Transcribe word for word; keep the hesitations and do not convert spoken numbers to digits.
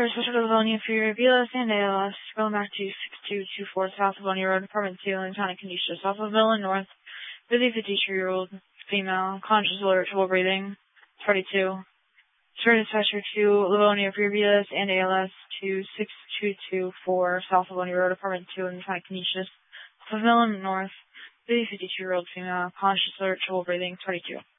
for Special Livonia for your B L S and A L S, going back to six two two four South Livonia Road, Apartment two, in Town of Canisius, South of Villain North, busy fifty-two-year-old female, conscious alert, trouble breathing, forty-two. Sir Dispatcher to Livonia for your B L S and A L S to six two two four South Livonia Road, Apartment two, in Town of Canisius, South of Villain North, busy fifty-two-year-old female, conscious alert, trouble breathing, forty-two.